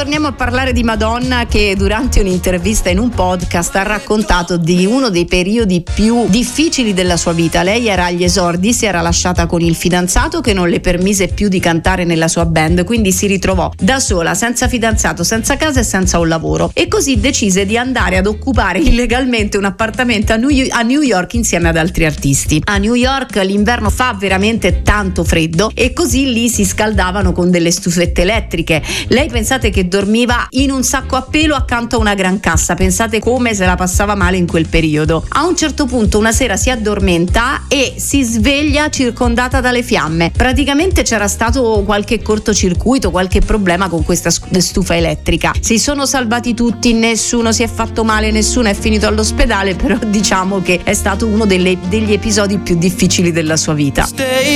torniamo a parlare di Madonna, che durante un'intervista in un podcast ha raccontato di uno dei periodi più difficili della sua vita. Lei era agli esordi, si era lasciata con il fidanzato che non le permise più di cantare nella sua band, quindi si ritrovò da sola, senza fidanzato, senza casa e senza un lavoro, e così decise di andare ad occupare illegalmente un appartamento a New York insieme ad altri artisti. A New York l'inverno fa veramente tanto freddo e così lì si scaldavano con delle stufette elettriche. Lei, pensate che dormiva in un sacco a pelo accanto a una gran cassa, pensate come se la passava male in quel periodo. A un certo punto una sera si addormenta e si sveglia circondata dalle fiamme. Praticamente c'era stato qualche cortocircuito, qualche problema con questa stufa elettrica. Si sono salvati tutti, nessuno si è fatto male, nessuno è finito all'ospedale, però diciamo che è stato uno degli episodi più difficili della sua vita.